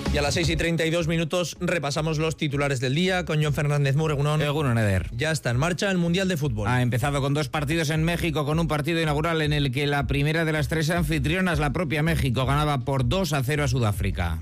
Y a las 6:32 repasamos los titulares del día con Jon Fernández Mur. Egunon Eder. Ya está en marcha el Mundial de Fútbol. Ha empezado con 2 partidos en México, con un partido inaugural en el que la primera de las 3 anfitrionas, la propia México, ganaba por 2-0 a Sudáfrica.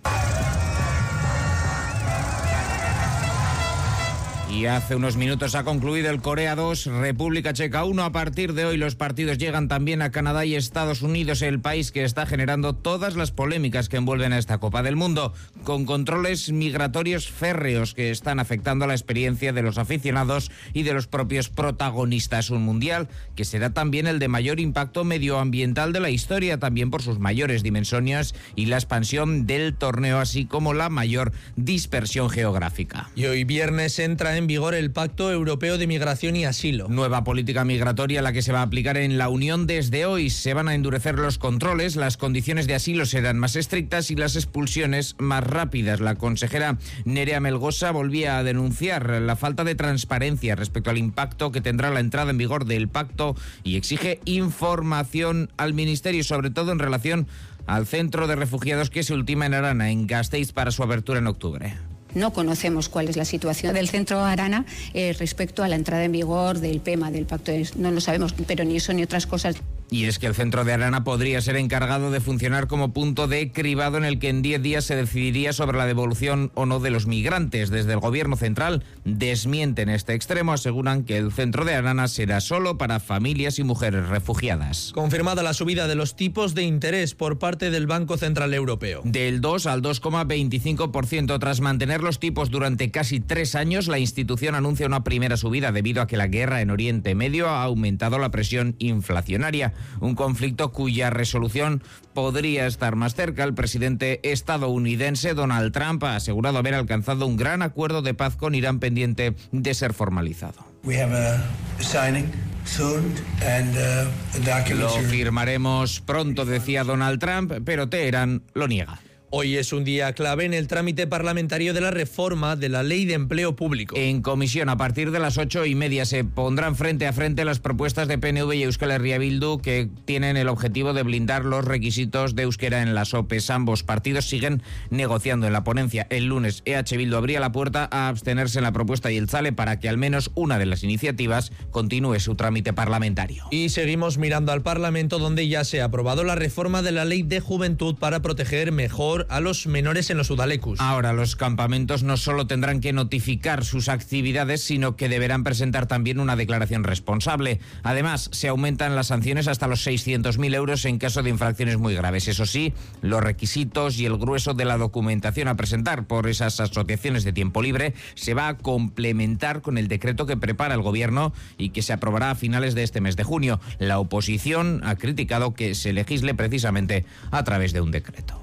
Y hace unos minutos ha concluido el Corea 2, República Checa 1. A partir de hoy los partidos llegan también a Canadá y Estados Unidos, el país que está generando todas las polémicas que envuelven a esta Copa del Mundo, con controles migratorios férreos que están afectando a la experiencia de los aficionados y de los propios protagonistas. Un mundial que será también el de mayor impacto medioambiental de la historia, también por sus mayores dimensiones y la expansión del torneo, así como la mayor dispersión geográfica. Y hoy viernes entra en vigor el Pacto Europeo de Migración y Asilo. Nueva política migratoria la que se va a aplicar en la Unión desde hoy. Se van a endurecer los controles, las condiciones de asilo serán más estrictas y las expulsiones más rápidas. La consejera Nerea Melgosa volvía a denunciar la falta de transparencia respecto al impacto que tendrá la entrada en vigor del pacto y exige información al Ministerio, sobre todo en relación al centro de refugiados que se ultima en Arana, en Gasteiz, para su apertura en octubre. No conocemos cuál es la situación del centro Arana respecto a la entrada en vigor del PEMA, del pacto. No lo sabemos, pero ni eso ni otras cosas. Y es que el centro de Arana podría ser encargado de funcionar como punto de cribado en el que en 10 días se decidiría sobre la devolución o no de los migrantes. Desde el gobierno central desmienten este extremo, aseguran que el centro de Arana será solo para familias y mujeres refugiadas. Confirmada la subida de los tipos de interés por parte del Banco Central Europeo. Del 2 al 2,25%. Tras mantener los tipos durante casi 3 años, la institución anuncia una primera subida debido a que la guerra en Oriente Medio ha aumentado la presión inflacionaria. Un conflicto cuya resolución podría estar más cerca. El presidente estadounidense Donald Trump ha asegurado haber alcanzado un gran acuerdo de paz con Irán pendiente de ser formalizado. Lo firmaremos pronto, decía Donald Trump, pero Teherán lo niega. Hoy es un día clave en el trámite parlamentario de la reforma de la Ley de Empleo Público. En comisión, a partir de las 8:30, se pondrán frente a frente las propuestas de PNV y Euskal Herria Bildu, que tienen el objetivo de blindar los requisitos de euskera en las OPEs. Ambos partidos siguen negociando en la ponencia. El lunes, EH Bildu abría la puerta a abstenerse en la propuesta y el Jeltzale para que al menos una de las iniciativas continúe su trámite parlamentario. Y seguimos mirando al Parlamento, donde ya se ha aprobado la reforma de la Ley de Juventud para proteger mejor a los menores en los udalecus. Ahora los campamentos no solo tendrán que notificar sus actividades, sino que deberán presentar también una declaración responsable. Además, se aumentan las sanciones hasta los 600.000 euros en caso de infracciones muy graves. Eso sí, los requisitos y el grueso de la documentación a presentar por esas asociaciones de tiempo libre se va a complementar con el decreto que prepara el Gobierno y que se aprobará a finales de este mes de junio. La oposición ha criticado que se legisle precisamente a través de un decreto.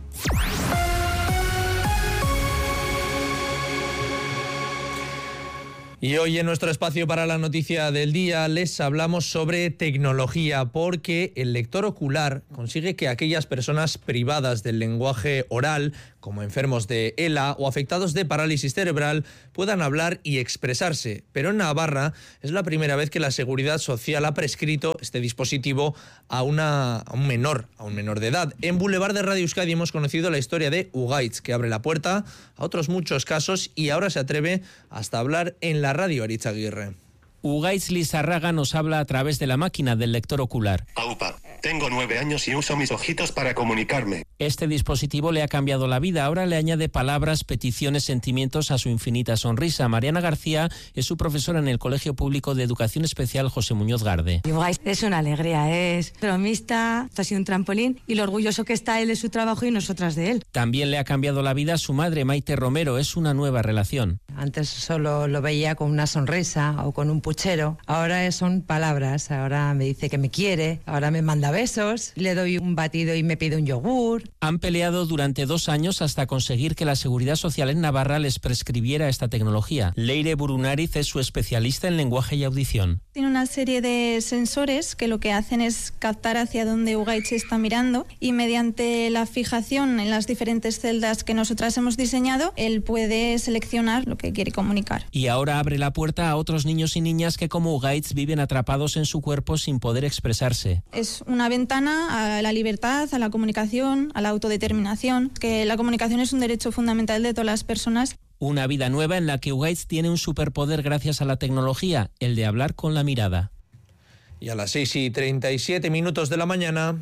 Y hoy en nuestro espacio para la noticia del día les hablamos sobre tecnología, porque el lector ocular consigue que aquellas personas privadas del lenguaje oral, como enfermos de ELA o afectados de parálisis cerebral, puedan hablar y expresarse. Pero en Navarra es la primera vez que la Seguridad Social ha prescrito este dispositivo a un menor de edad. En Boulevard de Radio Euskadi hemos conocido la historia de Ugaitz, que abre la puerta a otros muchos casos y ahora se atreve hasta hablar en la radio. Aritz Aguirre. Ugaitz Lizarraga nos habla a través de la máquina del lector ocular. Aupa, tengo 9 años y uso mis ojitos para comunicarme. Este dispositivo le ha cambiado la vida. Ahora le añade palabras, peticiones, sentimientos a su infinita sonrisa. Mariana García es su profesora en el Colegio Público de Educación Especial José Muñoz Garde. Ugaitz es una alegría, es bromista, ha sido un trampolín y lo orgulloso que está él de su trabajo y nosotras de él. También le ha cambiado la vida a su madre, Maite Romero. Es una nueva relación. Antes solo lo veía con una sonrisa o con un puchero. Ahora son palabras. Ahora me dice que me quiere, ahora me manda besos, le doy un batido y me pide un yogur. Han peleado durante 2 años hasta conseguir que la Seguridad Social en Navarra les prescribiera esta tecnología. Leire Burunariz es su especialista en lenguaje y audición. Tiene una serie de sensores que lo que hacen es captar hacia dónde Ugaitz está mirando y mediante la fijación en las diferentes celdas que nosotras hemos diseñado, él puede seleccionar lo que quiere comunicar. Y ahora abre la puerta a otros niños y niñas que como Ugaitz viven atrapados en su cuerpo sin poder expresarse. Es una ventana a la libertad, a la comunicación, a la autodeterminación, que la comunicación es un derecho fundamental de todas las personas. Una vida nueva en la que Ugaitz tiene un superpoder gracias a la tecnología, el de hablar con la mirada. Y a las 6:37 de la mañana...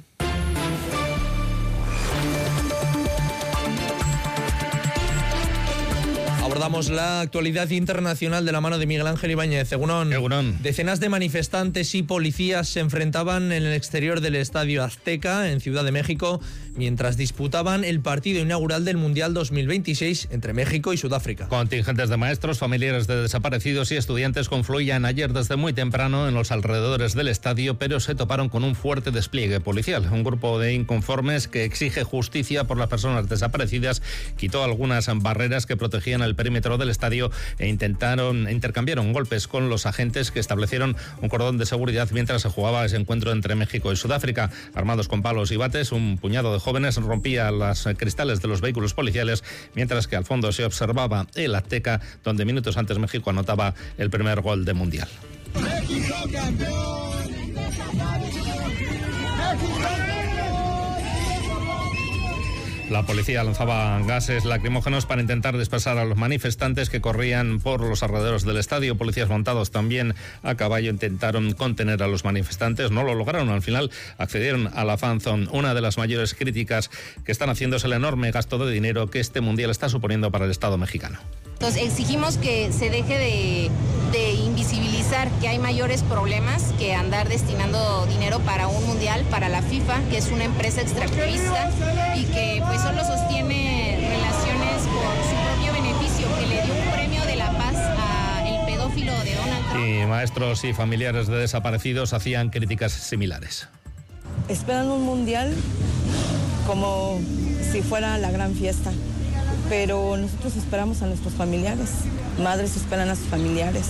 abordamos la actualidad internacional de la mano de Miguel Ángel Ibáñez. Egunon. Decenas de manifestantes y policías se enfrentaban en el exterior del Estadio Azteca, en Ciudad de México, mientras disputaban el partido inaugural del Mundial 2026 entre México y Sudáfrica. Contingentes de maestros, familiares de desaparecidos y estudiantes confluían ayer desde muy temprano en los alrededores del estadio, pero se toparon con un fuerte despliegue policial. Un grupo de inconformes que exige justicia por las personas desaparecidas quitó algunas barreras que protegían el perímetro del estadio e intercambiaron golpes con los agentes que establecieron un cordón de seguridad mientras se jugaba ese encuentro entre México y Sudáfrica. Armados con palos y bates, un puñado de jóvenes rompía los cristales de los vehículos policiales, mientras que al fondo se observaba el Azteca, donde minutos antes México anotaba el primer gol del Mundial. ¡México campeón! La policía lanzaba gases lacrimógenos para intentar dispersar a los manifestantes que corrían por los alrededores del estadio. Policías montados también a caballo intentaron contener a los manifestantes. No lo lograron. Al final accedieron a la fan zone. Una de las mayores críticas que están haciendo es el enorme gasto de dinero que este mundial está suponiendo para el Estado mexicano. Entonces exigimos que se deje de invisibilizar que hay mayores problemas que andar destinando dinero para un mundial, para la FIFA, que es una empresa extractivista y que pues solo sostiene relaciones por su propio beneficio, que le dio un premio de la paz al pedófilo de Donald Trump. Y maestros y familiares de desaparecidos hacían críticas similares. Esperan un mundial como si fuera la gran fiesta. Pero nosotros esperamos a nuestros familiares, madres esperan a sus familiares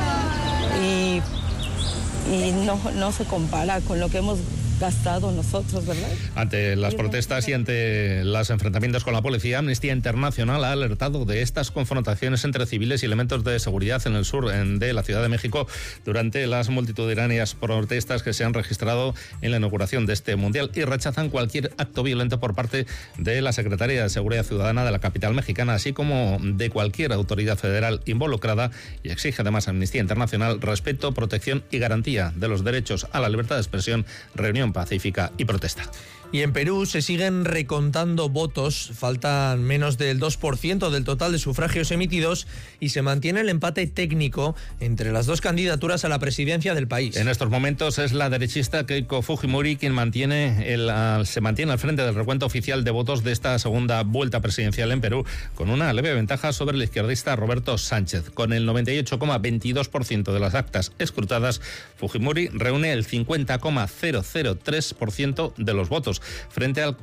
y no se compara con lo que hemos gastado nosotros, ¿verdad? Ante las protestas y ante los enfrentamientos con la policía, Amnistía Internacional ha alertado de estas confrontaciones entre civiles y elementos de seguridad en el sur de la Ciudad de México durante las multitudinarias protestas que se han registrado en la inauguración de este mundial y rechazan cualquier acto violento por parte de la Secretaría de Seguridad Ciudadana de la capital mexicana, así como de cualquier autoridad federal involucrada, y exige además Amnistía Internacional respeto, protección y garantía de los derechos a la libertad de expresión, reunión pacífica y protesta. Y en Perú se siguen recontando votos, faltan menos del 2% del total de sufragios emitidos y se mantiene el empate técnico entre las dos candidaturas a la presidencia del país. En estos momentos es la derechista Keiko Fujimori quien se mantiene al frente del recuento oficial de votos de esta segunda vuelta presidencial en Perú, con una leve ventaja sobre el izquierdista Roberto Sánchez. Con el 98,22% de las actas escrutadas, Fujimori reúne el 50,003% de los votos, frente al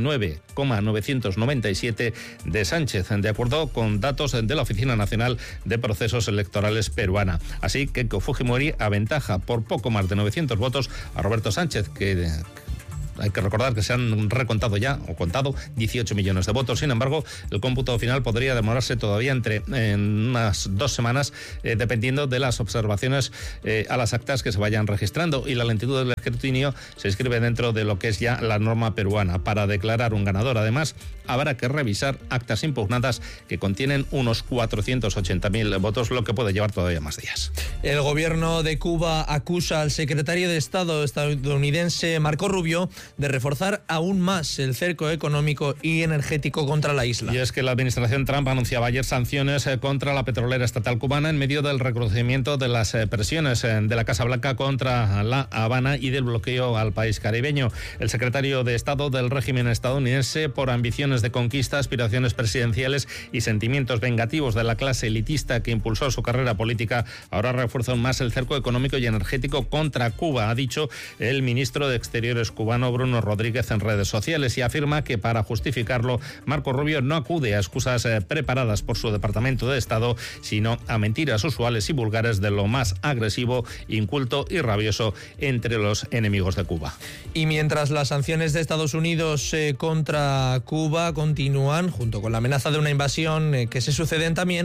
49,997 de Sánchez, de acuerdo con datos de la Oficina Nacional de Procesos Electorales peruana. Así que Fujimori aventaja por poco más de 900 votos a Roberto Sánchez, que hay que recordar que se han recontado ya, o contado, 18 millones de votos. Sin embargo, el cómputo final podría demorarse todavía en unas 2 semanas, dependiendo de las observaciones a las actas que se vayan registrando. Y la lentitud del escrutinio se inscribe dentro de lo que es ya la norma peruana. Para declarar un ganador, además, habrá que revisar actas impugnadas que contienen unos 480.000 votos, lo que puede llevar todavía más días. El gobierno de Cuba acusa al secretario de Estado estadounidense Marco Rubio de reforzar aún más el cerco económico y energético contra la isla. Y es que la administración Trump anunciaba ayer sanciones contra la petrolera estatal cubana en medio del recrudecimiento de las presiones de la Casa Blanca contra La Habana y del bloqueo al país caribeño. El secretario de Estado del régimen estadounidense, por ambiciones de conquista, aspiraciones presidenciales y sentimientos vengativos de la clase elitista que impulsó su carrera política, ahora refuerza aún más el cerco económico y energético contra Cuba, ha dicho el ministro de Exteriores cubano Bruno Rodríguez en redes sociales, y afirma que para justificarlo Marco Rubio no acude a excusas preparadas por su Departamento de Estado, sino a mentiras usuales y vulgares de lo más agresivo, inculto y rabioso entre los enemigos de Cuba. Y mientras las sanciones de Estados Unidos contra Cuba continúan, junto con la amenaza de una invasión que se suceden también,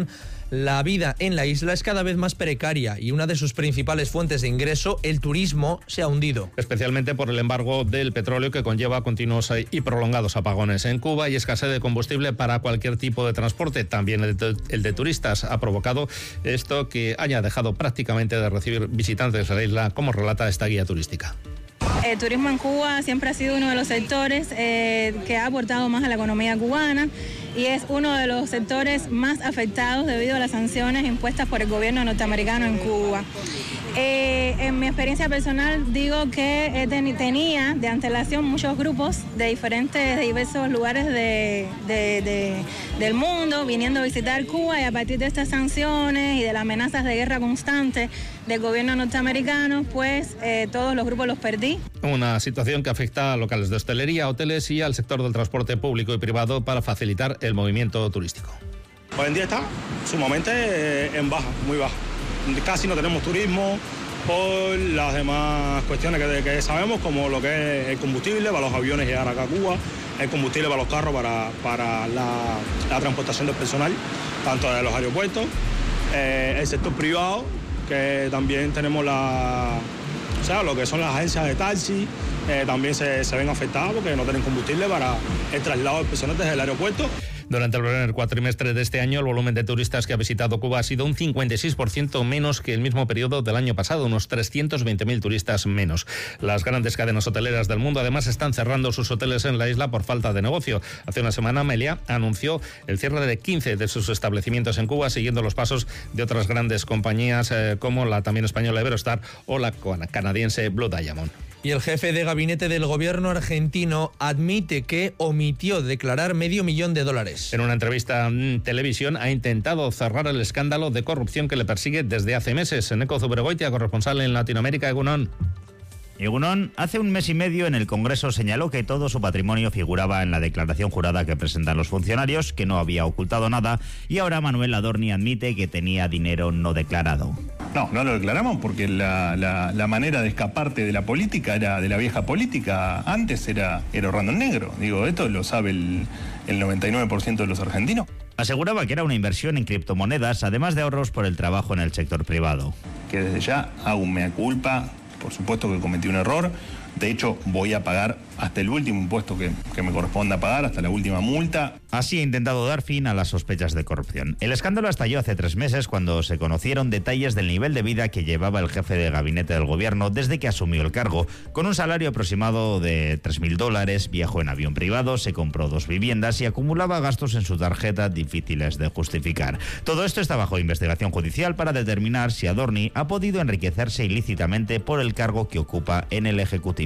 la vida en la isla es cada vez más precaria y una de sus principales fuentes de ingreso, el turismo, se ha hundido. Especialmente por el embargo del petróleo que conlleva continuos y prolongados apagones en Cuba y escasez de combustible para cualquier tipo de transporte, también el de turistas. Ha provocado esto que haya dejado prácticamente de recibir visitantes a la isla, como relata esta guía turística. El turismo en Cuba siempre ha sido uno de los sectores que ha aportado más a la economía cubana y es uno de los sectores más afectados debido a las sanciones impuestas por el gobierno norteamericano en Cuba. En mi experiencia personal digo que tenía de antelación muchos grupos de diversos lugares del mundo viniendo a visitar Cuba, y a partir de estas sanciones y de las amenazas de guerra constante del gobierno norteamericano, pues todos los grupos los perdí. Una situación que afecta a locales de hostelería, hoteles y al sector del transporte público y privado para facilitar el movimiento turístico. Hoy en día está sumamente en baja, muy baja. Casi no tenemos turismo por las demás cuestiones que sabemos, como lo que es el combustible para los aviones llegar acá a Cuba, el combustible para los carros para la transportación del personal, tanto de los aeropuertos, el sector privado, que también tenemos lo que son las agencias de taxi, también se ven afectadas porque no tienen combustible para el traslado del personal desde el aeropuerto. Durante el primer cuatrimestre de este año, el volumen de turistas que ha visitado Cuba ha sido un 56% menos que el mismo periodo del año pasado, unos 320.000 turistas menos. Las grandes cadenas hoteleras del mundo además están cerrando sus hoteles en la isla por falta de negocio. Hace una semana Meliá anunció el cierre de 15 de sus establecimientos en Cuba, siguiendo los pasos de otras grandes compañías como la también española Iberostar o la canadiense Blue Diamond. Y el jefe de gabinete del gobierno argentino admite que omitió declarar $500,000. En una entrevista en televisión ha intentado cerrar el escándalo de corrupción que le persigue desde hace meses. Eneko Zuberogoitia, corresponsal en Latinoamérica, Egunon. Egunon, hace un mes y medio en el Congreso señaló que todo su patrimonio figuraba en la declaración jurada que presentan los funcionarios, que no había ocultado nada, y ahora Manuel Adorni admite que tenía dinero no declarado. No lo declaramos porque la manera de escaparte de la política era de la vieja política. Antes era ahorrando en negro. Digo, esto lo sabe el 99% de los argentinos. Aseguraba que era una inversión en criptomonedas, además de ahorros por el trabajo en el sector privado. Que desde ya hago un mea culpa. Por supuesto que cometí un error. De hecho, voy a pagar hasta el último impuesto que me corresponda pagar, hasta la última multa. Así ha intentado dar fin a las sospechas de corrupción. El escándalo estalló hace 3 meses cuando se conocieron detalles del nivel de vida que llevaba el jefe de gabinete del gobierno desde que asumió el cargo. Con un salario aproximado de $3.000, viajó en avión privado, se compró 2 viviendas y acumulaba gastos en su tarjeta difíciles de justificar. Todo esto está bajo investigación judicial para determinar si Adorni ha podido enriquecerse ilícitamente por el cargo que ocupa en el Ejecutivo.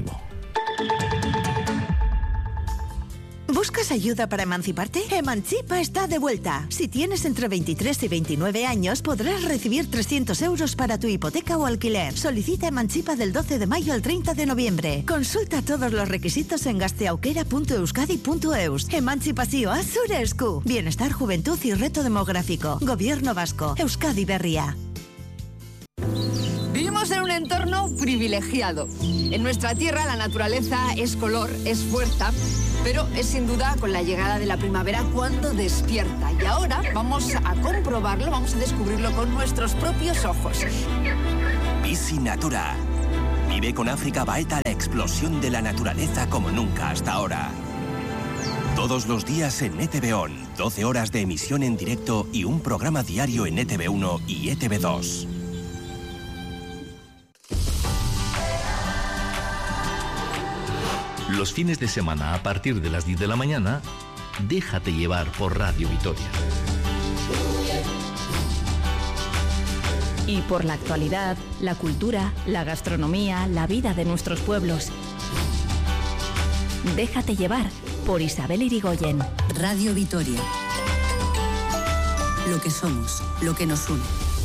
¿Buscas ayuda para emanciparte? Emancipa está de vuelta. Si tienes entre 23 y 29 años, podrás recibir 300 euros para tu hipoteca o alquiler. Solicita Emancipa del 12 de mayo al 30 de noviembre. Consulta todos los requisitos en gasteaukera.euskadi.eus. Emantzipazioa zure esku. Bienestar, juventud y reto demográfico. Gobierno vasco. Euskadi Berria. Vivimos en un entorno privilegiado. En nuestra tierra la naturaleza es color, es fuerza, pero es sin duda con la llegada de la primavera cuando despierta. Y ahora vamos a comprobarlo, vamos a descubrirlo con nuestros propios ojos. Bizi Natura. Vive con África Baeta la explosión de la naturaleza como nunca hasta ahora. Todos los días en ETV ON, 12 horas de emisión en directo y un programa diario en ETV1 y ETV2. Los fines de semana a partir de las 10 de la mañana, déjate llevar por Radio Vitoria. Y por la actualidad, la cultura, la gastronomía, la vida de nuestros pueblos. Déjate llevar por Isabel Irigoyen. Radio Vitoria. Lo que somos, lo que nos une.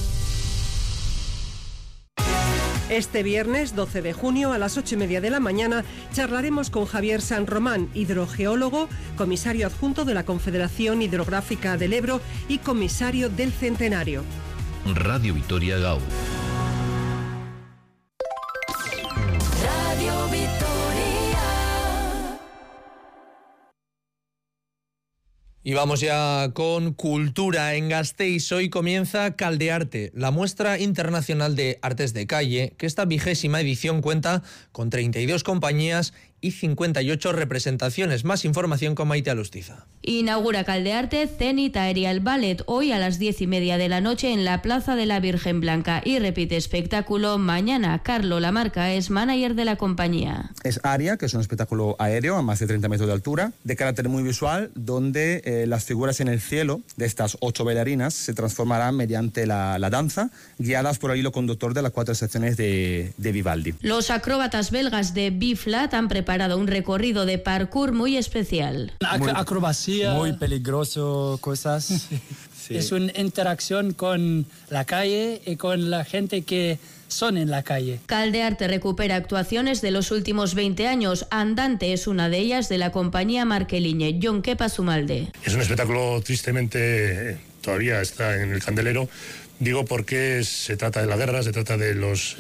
Este viernes 12 de junio a las 8:30 de la mañana charlaremos con Javier San Román, hidrogeólogo, comisario adjunto de la Confederación Hidrográfica del Ebro y comisario del Centenario. Radio Vitoria Gau. Radio Vitoria. Y vamos ya con cultura. En Gasteiz hoy comienza Caldearte, la muestra internacional de artes de calle, que esta 20ª edición cuenta con 32 compañías y 58 representaciones. Más información con Maite Alustiza. Inaugura Caldearte Zenit Aerial Ballet hoy a las 10:30 de la noche en la Plaza de la Virgen Blanca y repite espectáculo mañana. Carlo Lamarca es manager de la compañía. Es Aria, que es un espectáculo aéreo a más de 30 metros de altura, de carácter muy visual, donde las figuras en el cielo de estas 8 bailarinas se transformarán mediante la danza, guiadas por el hilo conductor de las 4 secciones de Vivaldi. Los acróbatas belgas de B-Flat han preparado un recorrido de parkour muy especial. Acrobacia. Muy peligroso, cosas. Sí. Es una interacción con la calle y con la gente que son en la calle. Caldearte recupera actuaciones de los últimos 20 años. Andante es una de ellas, de la compañía Marqueliñe. Jon Kepa Zumalde. Es un espectáculo tristemente todavía está en el candelero. Digo porque se trata de la guerra, se trata de los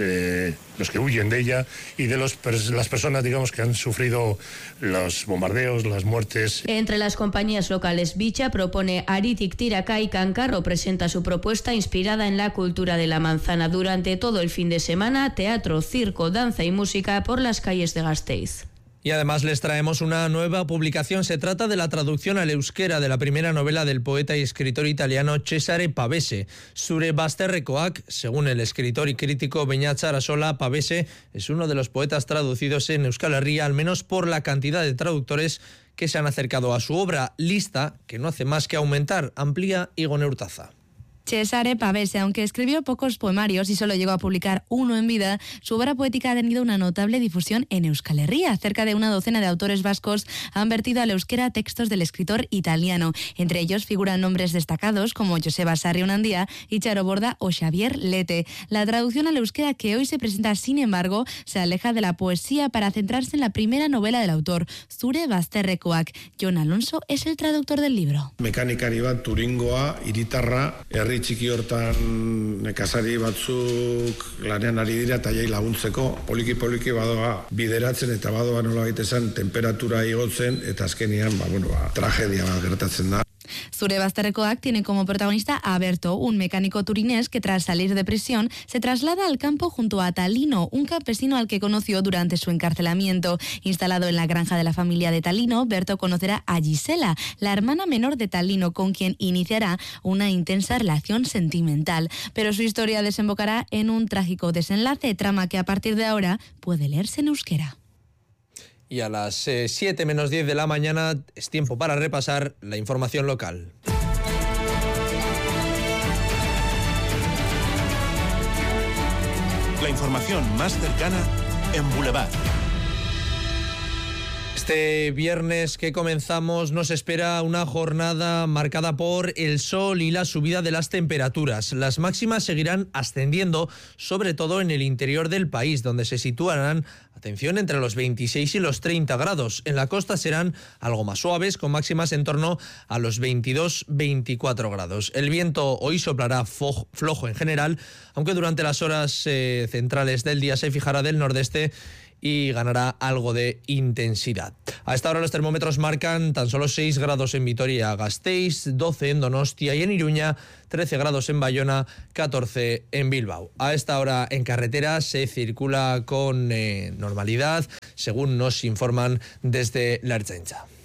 que huyen de ella y de las personas, digamos, que han sufrido los bombardeos, las muertes. Entre las compañías locales, Bicha propone Aritik Tiraka y Cancarro presenta su propuesta inspirada en la cultura de la manzana. Durante todo el fin de semana, teatro, circo, danza y música por las calles de Gasteiz. Y además les traemos una nueva publicación. Se trata de la traducción al euskera de la primera novela del poeta y escritor italiano Cesare Pavese, Zure bazterrekoak. Según el escritor y crítico Beñat Sarasola, Pavese es uno de los poetas traducidos en Euskal Herria, al menos por la cantidad de traductores que se han acercado a su obra, lista que no hace más que aumentar. Amplía Igone Urtaza. Cesare Pavese, aunque escribió pocos poemarios y solo llegó a publicar uno en vida, su obra poética ha tenido una notable difusión en Euskal Herria. Cerca de una docena de autores vascos han vertido al euskera textos del escritor italiano. Entre ellos figuran nombres destacados como Joseba Sarriunandia, Itxaro Borda o Xavier Lete. La traducción al euskera que hoy se presenta, sin embargo, se aleja de la poesía para centrarse en la primera novela del autor, Zure bazterrekoak. Jon Alonso es el traductor del libro. Mekanikari bat turingoa, hiritarra, herri txiki hortan nekazari batzuk lanean ari dira eta jai laguntzeko poliki badoa bideratzen eta badoa nola gaitezen temperatura igotzen eta azkenian tragedia bat gertatzen da. Zure bazterrekoak tiene como protagonista a Berto, un mecánico turinés que tras salir de prisión se traslada al campo junto a Talino, un campesino al que conoció durante su encarcelamiento. Instalado en la granja de la familia de Talino, Berto conocerá a Gisela, la hermana menor de Talino, con quien iniciará una intensa relación sentimental. Pero su historia desembocará en un trágico desenlace, trama que a partir de ahora puede leerse en euskera. Y a las 7 menos 10 de la mañana es tiempo para repasar la información local. La información más cercana en Boulevard. Este viernes que comenzamos nos espera una jornada marcada por el sol y la subida de las temperaturas. Las máximas seguirán ascendiendo, sobre todo en el interior del país, donde se situarán, atención, entre los 26 y los 30 grados. En la costa serán algo más suaves, con máximas en torno a los 22-24 grados. El viento hoy soplará flojo en general, aunque durante las horas centrales del día se fijará del nordeste y ganará algo de intensidad. A esta hora los termómetros marcan tan solo 6 grados en Vitoria-Gasteiz, 12 en Donostia y en Iruña, 13 grados en Bayona, 14 en Bilbao. A esta hora en carretera se circula con normalidad, según nos informan desde la Ertzaintza.